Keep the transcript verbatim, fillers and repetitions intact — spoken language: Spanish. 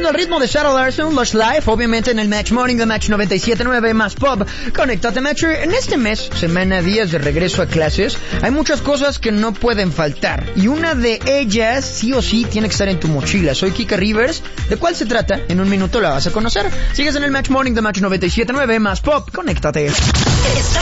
al ritmo de Sarah Larson, Lush Life, obviamente en el Match Morning de Match noventa y siete punto nueve más Pop. Conéctate, Matcher. En este mes, semana días de regreso a clases, hay muchas cosas que no pueden faltar. Y una de ellas, sí o sí, tiene que estar en tu mochila. Soy Kika Rivers. ¿De cuál se trata? En un minuto la vas a conocer. Sigues en el Match Morning de Match noventa y siete punto nueve más Pop. Conéctate.